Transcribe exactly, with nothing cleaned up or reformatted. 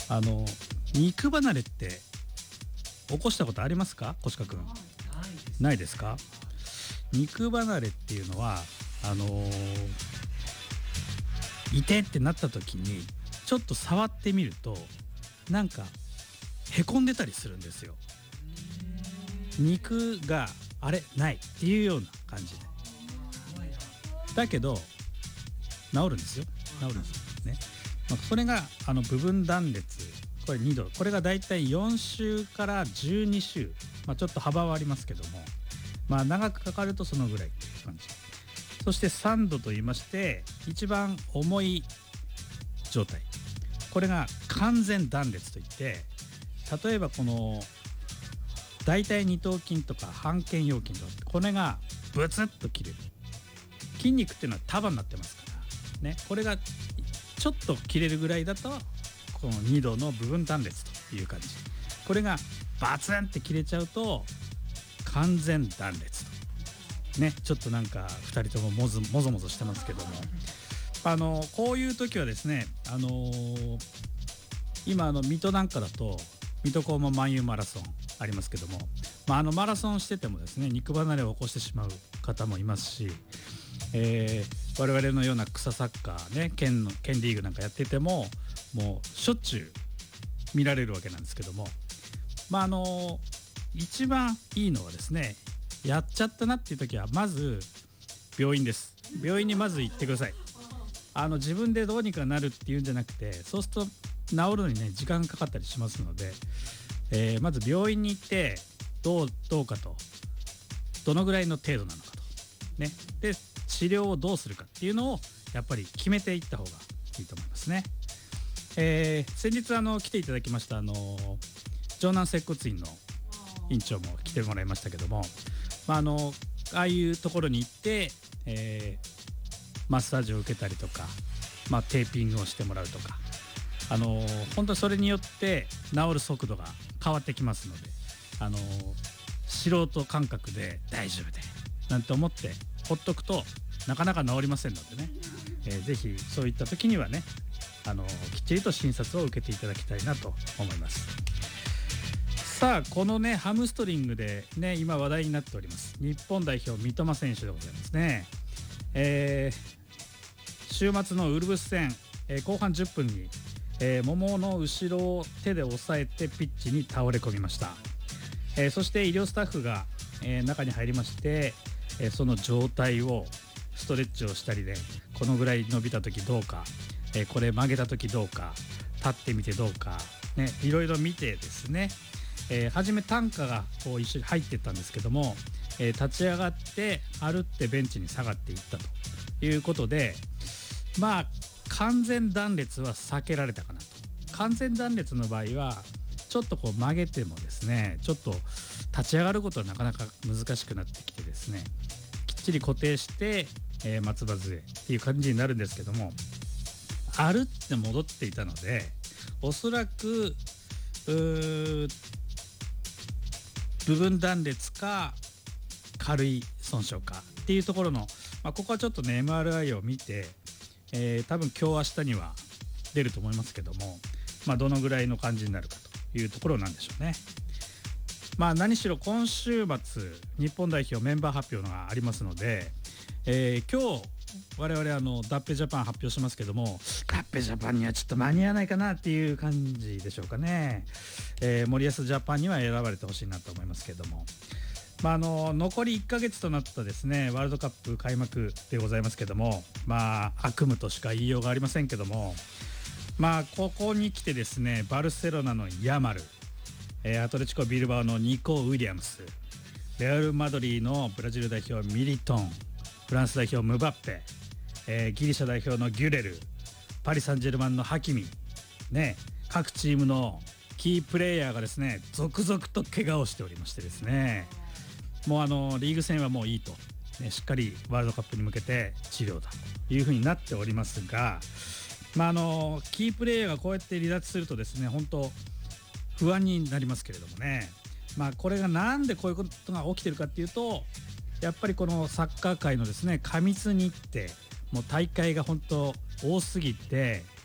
あの肉離れって起こしたことありますか、小鹿くん。ないですか。肉離れっていうのはあのー、いてってなった時にちょっと触ってみるとなんかへこんでたりするんですよ。肉があれないっていうような感じで、だけど治るんですよ。治るんですね。まあ、これがあの部分断裂、これにど、これがだいたいよん週からじゅうに週、まあ、ちょっと幅はありますけども、まあ長くかかるとそのぐらいっていう感じ。そしてさんどと言いまして一番重い状態、これが完全断裂といって、例えばこの大腿二頭筋とか半腱腰筋とかこれがブツッと切れる。筋肉っていうのは束になってますからね、これがちょっと切れるぐらいだとこのにどの部分断裂という感じ。これがバツンって切れちゃうと完全断裂とね。ちょっとなんかふたりとももぞもぞもぞしてますけども、あのこういう時はですね、あのー、今あの水戸なんかだと水戸黄門万有マラソンありますけども、まあ、あのマラソンしててもですね肉離れを起こしてしまう方もいますし、えー、我々のような草サッカーね、県の県リーグなんかやっててももうしょっちゅう見られるわけなんですけども、まああの一番いいのはですね、やっちゃったなっていう時はまず病院です。病院にまず行ってください。あの自分でどうにかなるっていうんじゃなくて、そうすると治るのにね時間かかったりしますので、えー、まず病院に行ってどうどうかと、どのぐらいの程度なのかとね、で治療をどうするかっていうのをやっぱり決めていった方がいいと思いますね。えー、先日あの来ていただきましたあの城南接骨院の院長も来てもらいましたけども、まあ、あのああいうところに行って、えー、マッサージを受けたりとか、まあ、テーピングをしてもらうとか、あの本当にそれによって治る速度が変わってきますので、あの素人感覚で大丈夫でなんて思ってほっとくとなかなか治りませんのでね、えー、ぜひそういった時にはね、あのきっちりと診察を受けていただきたいなと思います。さあこのねハムストリングでね今話題になっております日本代表三笘選手でございますね。えー、週末のウルブス戦、えー、後半じゅっぷんに、えー、ももの後ろを手で押さえてピッチに倒れ込みました。えー、そして医療スタッフが、えー、中に入りまして、えー、その状態をストレッチをしたりで、このぐらい伸びた時どうか、えー、これ曲げた時どうか、立ってみてどうか、ね、いろいろ見てですね、えー、初め担架がこう一緒に入っていったんですけども、えー、立ち上がって歩ってベンチに下がっていったということで、まあ完全断裂は避けられたかなと。完全断裂の場合はちょっとこう曲げてもですね、ちょっと立ち上がることはなかなか難しくなってきてですね、きっちり固定して、えー、松葉杖っていう感じになるんですけども、歩って戻っていたのでおそらくうー部分断裂か軽い損傷かっていうところの、まあ、ここはちょっとね エムアールアイ を見て、えー、多分今日明日には出ると思いますけども、まあ、どのぐらいの感じになるかというところなんでしょうね。まあ何しろ今週末日本代表メンバー発表がありますので、えー、今日我々あのダッペジャパン発表しますけども、ダッペジャパンにはちょっと間に合わないかなっていう感じでしょうかね。えー、森保ジャパンには選ばれてほしいなと思いますけども、まあ、あの残りいっかげつとなったですねワールドカップ開幕でございますけども、まあ悪夢としか言いようがありませんけども、まあここに来てですねバルセロナのヤマル、えー、アトレチコビルバオのニコ・ウィリアムス、レアル・マドリーのブラジル代表ミリトン、フランス代表ムバッペ、えー、ギリシャ代表のギュレル、パリ・サンジェルマンのハキミね、各チームのキープレーヤーがですね続々と怪我をしておりましてですね、もうあのリーグ戦はもういいと、ね、しっかりワールドカップに向けて治療だというふうになっておりますが、まああのキープレーヤーがこうやって離脱するとですね本当不安になりますけれどもね、まあこれがなんでこういうことが起きてるかっていうと、やっぱりこのサッカー界のですね過密日程、もう大会が本当多すぎて、